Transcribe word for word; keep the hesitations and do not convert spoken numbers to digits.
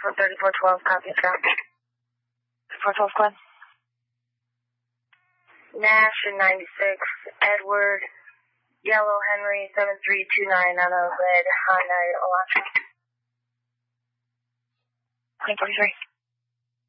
for thirty-four twelve, copy, Scott. four twelve squad. Nash in ninety-six, Edward, Yellow Henry, seven three two nine on a red Hyundai Elantra. ten forty-three.